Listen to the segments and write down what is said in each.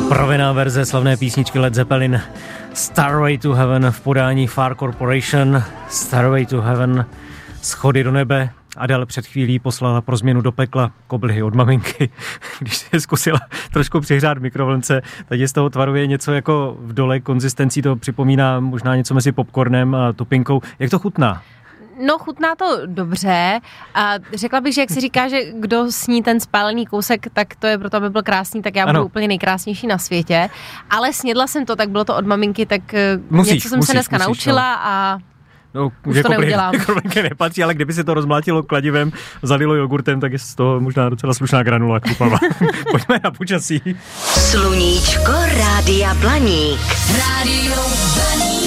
Provená verze slavné písničky Led Zeppelin Starway to Heaven v podání Far Corporation. Starway to Heaven, schody do nebe. Adele před chvílí poslala pro změnu do pekla koblihy od maminky. Když si je zkusila trošku přihřát v mikrovlnce, tak je z toho tvarově něco jako v dole, konzistencí to připomíná možná něco mezi popcornem a tupinkou. Jak to chutná? No, chutná to dobře a řekla bych, že jak se říká, že kdo sní ten spálený kousek, tak to je proto, aby byl krásný, tak já budu úplně nejkrásnější na světě. Ale snědla jsem to, tak bylo to od maminky, tak něco jsem se dneska naučila a už to neudělám. Koblihy nepatří, ale kdyby se to rozmlátilo kladivem, zalilo jogurtem, tak je z toho možná docela slušná granula kupava. Pojďme na počasí. Sluníčko Rádia Blaník. Rádio Blaník.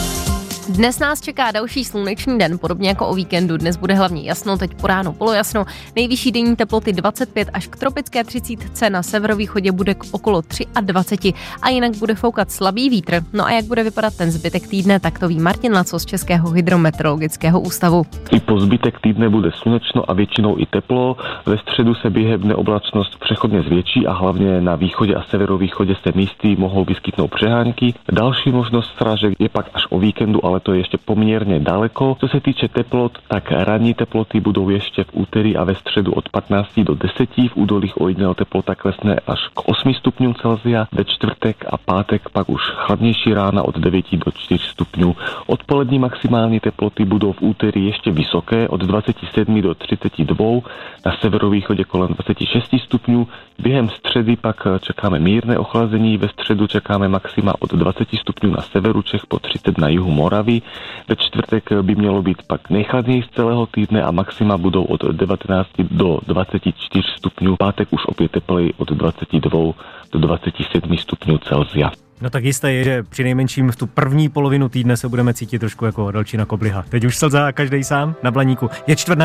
Dnes nás čeká další slunečný den, podobně jako o víkendu. Dnes bude hlavně jasno, teď po ránu polojasno. Nejvyšší denní teploty 25 až k tropické 30, na severovýchodě bude okolo 23 a jinak bude foukat slabý vítr. No a jak bude vypadat ten zbytek týdne, tak to ví Martin Laco z Českého hydrometeorologického ústavu. I po zbytek týdne bude slunečno a většinou i teplo. Ve středu se během dne oblačnost přechodně zvětší a hlavně na východě a severovýchodě se místy mohou vyskytnout přehánky. Další možnost srážek je pak až o víkendu, ale to je ještě poměrně daleko. Co se týče teplot, tak ranní teploty budou ještě v úterý a ve středu od 15 do 10. V údolích ojedinělá teplota klesne až k 8 stupňům Celsia. Ve čtvrtek a pátek pak už chladnější rána od 9 do 4 stupňů. Odpolední maximální teploty budou v úterý ještě vysoké od 27 do 32. Na severovýchodě kolem 26 stupňů. Během středy pak čekáme mírné ochlazení. Ve středu čekáme maxima od 20 stupňů na severu Čech po 30 na jihu Moravy. Ve čtvrtek by mělo být pak nejchladněji z celého týdne a maxima budou od 19 do 24 stupňů. Pátek už opět tepleji od 22 do 27 stupňů Celsia. No tak jisté je, že přinejmenším v tu první polovinu týdne se budeme cítit trošku jako Adelčina Kobliha. Teď už slza každej sám na Blaníku. Je 4.